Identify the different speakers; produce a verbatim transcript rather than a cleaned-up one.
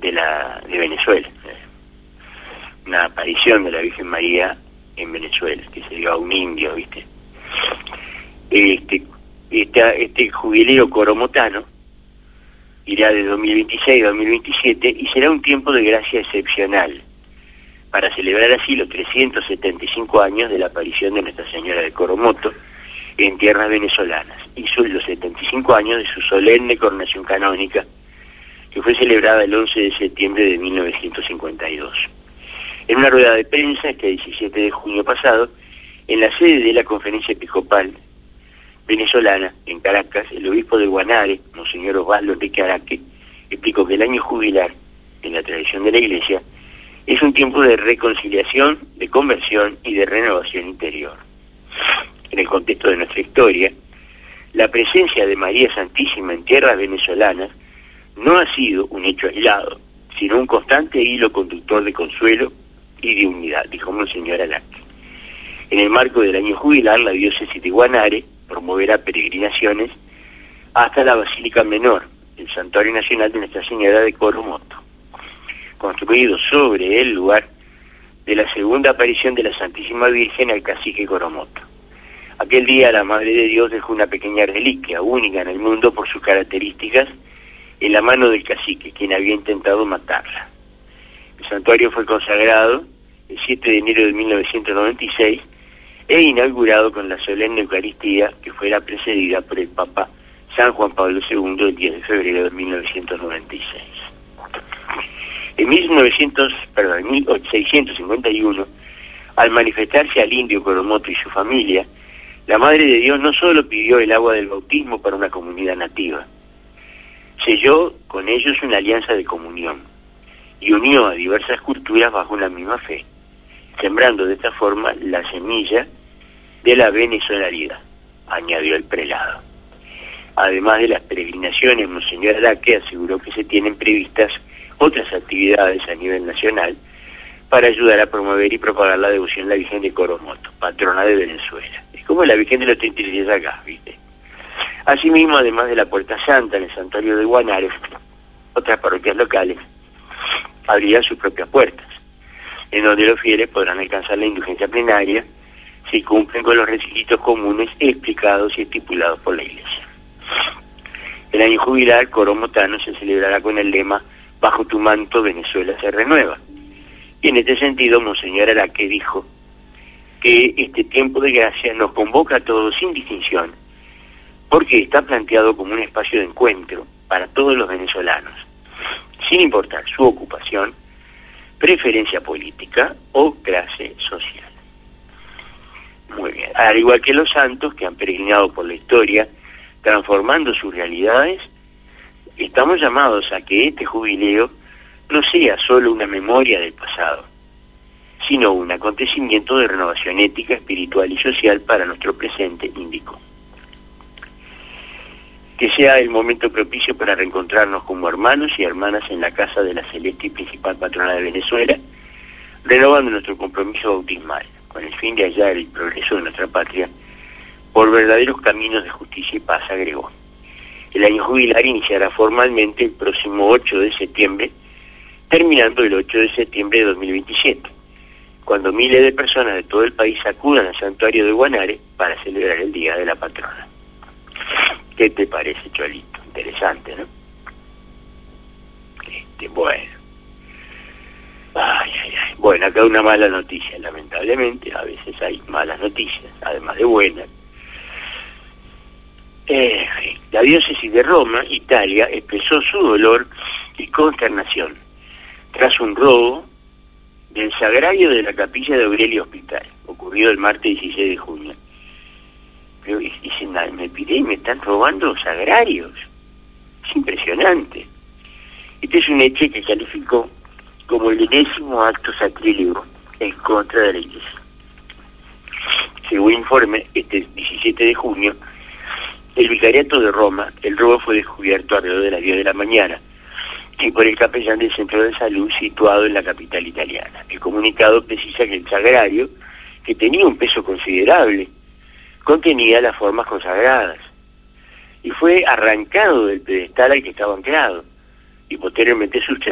Speaker 1: de la de Venezuela, una aparición de la Virgen María en Venezuela, que se dio a un indio, ¿viste? Este, este, este jubileo coromotano irá de dos mil veintiséis a dos mil veintisiete y será un tiempo de gracia excepcional para celebrar así los trescientos setenta y cinco años de la aparición de Nuestra Señora de Coromoto en tierras venezolanas y los setenta y cinco años de su solemne coronación canónica, que fue celebrada el once de septiembre de mil novecientos cincuenta y dos. En una rueda de prensa, este diecisiete de junio pasado, en la sede de la Conferencia Episcopal Venezolana, en Caracas, el obispo de Guanare, Monseñor Osvaldo Enrique Araque, explicó que el año jubilar, en la tradición de la Iglesia, es un tiempo de reconciliación, de conversión y de renovación interior. En el contexto de nuestra historia, la presencia de María Santísima en tierras venezolanas no ha sido un hecho aislado, sino un constante hilo conductor de consuelo y de unidad, dijo Monseñor Araque. En el marco del año jubilar, la diócesis de Guanare promoverá peregrinaciones hasta la Basílica Menor, el Santuario Nacional de Nuestra Señora de Coromoto, construido sobre el lugar de la segunda aparición de la Santísima Virgen al cacique Coromoto. Aquel día la Madre de Dios dejó una pequeña reliquia, única en el mundo por sus características, en la mano del cacique, quien había intentado matarla. El santuario fue consagrado el siete de enero de mil novecientos noventa y seis e inaugurado con la solemne Eucaristía, que fuera precedida por el Papa San Juan Pablo segundo el diez de febrero de mil novecientos noventa y seis. En mil novecientos, perdón, mil seiscientos cincuenta y uno, al manifestarse al indio Coromoto y su familia, la Madre de Dios no solo pidió el agua del bautismo para una comunidad nativa, selló con ellos una alianza de comunión y unió a diversas culturas bajo una misma fe, sembrando de esta forma la semilla de la venezolaridad, añadió el prelado. Además de las peregrinaciones, Monseñor Araque aseguró que se tienen previstas otras actividades a nivel nacional para ayudar a promover y propagar la devoción a la Virgen de Coromoto, patrona de Venezuela. Es como la Virgen de los treinta y tres acá, ¿viste? Asimismo, además de la Puerta Santa en el santuario de Guanare, otras parroquias locales abrirán sus propias puertas, en donde los fieles podrán alcanzar la indulgencia plenaria si cumplen con los requisitos comunes explicados y estipulados por la Iglesia. El año jubilar coromotano se celebrará con el lema "Bajo tu manto Venezuela se renueva". Y en este sentido, Monseñor Araque dijo que este tiempo de gracia nos convoca a todos sin distinción, porque está planteado como un espacio de encuentro para todos los venezolanos, sin importar su ocupación, preferencia política o clase social. Muy bien. Al igual que los santos que han peregrinado por la historia, transformando sus realidades, estamos llamados a que este jubileo no sea solo una memoria del pasado, sino un acontecimiento de renovación ética, espiritual y social para nuestro presente, indicó. Que sea el momento propicio para reencontrarnos como hermanos y hermanas en la casa de la celeste y principal patrona de Venezuela, renovando nuestro compromiso bautismal, con el fin de hallar el progreso de nuestra patria por verdaderos caminos de justicia y paz, agregó. El año jubilar iniciará formalmente el próximo ocho de septiembre, terminando el ocho de septiembre de dos mil veintisiete, cuando miles de personas de todo el país acudan al santuario de Guanare para celebrar el Día de la Patrona. ¿Qué te parece, Cholito? Interesante, ¿no? Este, bueno. Ay, ay, ay. Bueno, acá una mala noticia, lamentablemente. A veces hay malas noticias, además de buenas. Eh, la diócesis de Roma, Italia, expresó su dolor y consternación tras un robo del sagrario de la capilla de Aurelio Hospital, ocurrido el martes dieciséis de junio. Pero dicen, me pide y me están robando sagrarios. Es impresionante. Este es un hecho que calificó como el enésimo acto sacrílego en contra de la Iglesia. Según informe, este diecisiete de junio, el vicariato de Roma, el robo fue descubierto alrededor de las diez de la mañana y por el capellán del centro de salud situado en la capital italiana. El comunicado precisa que el sagrario, que tenía un peso considerable, contenía las formas consagradas y fue arrancado del pedestal al que estaba anclado y posteriormente sustraído